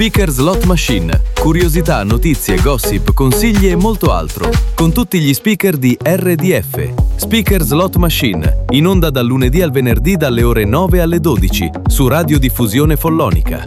Speaker Slot Machine. Curiosità, notizie, gossip, consigli e molto altro. Con tutti gli speaker di RDF. Speaker Slot Machine. In onda dal lunedì al venerdì dalle ore 9 alle 12 su Radiodiffusione Follonica.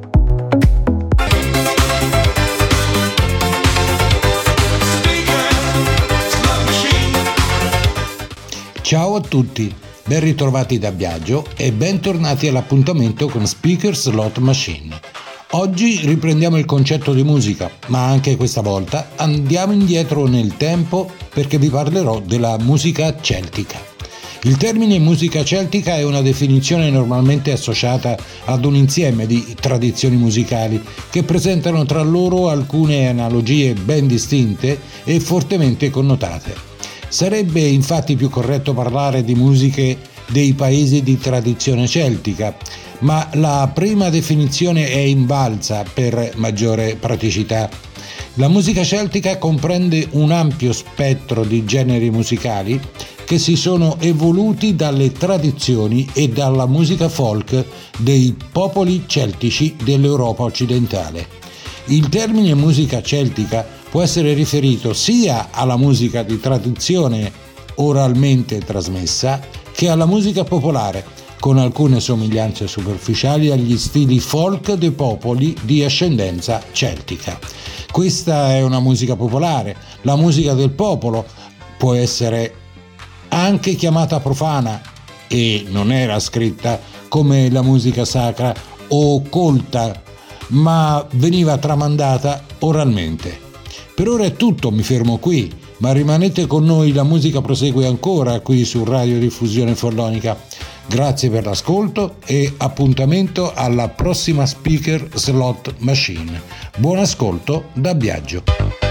Ciao a tutti, ben ritrovati da Biagio e bentornati all'appuntamento con Speaker Slot Machine. Oggi riprendiamo il concetto di musica, ma anche questa volta andiamo indietro nel tempo perché vi parlerò della musica celtica. Il termine musica celtica è una definizione normalmente associata ad un insieme di tradizioni musicali che presentano tra loro alcune analogie ben distinte e fortemente connotate. Sarebbe infatti più corretto parlare di musiche dei paesi di tradizione celtica, ma la prima definizione è invalsa per maggiore praticità. La musica celtica comprende un ampio spettro di generi musicali che si sono evoluti dalle tradizioni e dalla musica folk dei popoli celtici dell'Europa occidentale. Il termine musica celtica può essere riferito sia alla musica di tradizione oralmente trasmessa che alla musica popolare, con alcune somiglianze superficiali agli stili folk dei popoli di ascendenza celtica. Questa è una musica popolare. La musica del popolo può essere anche chiamata profana e non era scritta come la musica sacra o colta, ma veniva tramandata oralmente. Per ora è tutto, mi fermo qui, ma rimanete con noi, la musica prosegue ancora qui su Radiodiffusione Follonica. Grazie per l'ascolto e appuntamento alla prossima Speaker Slot Machine. Buon ascolto da Biagio.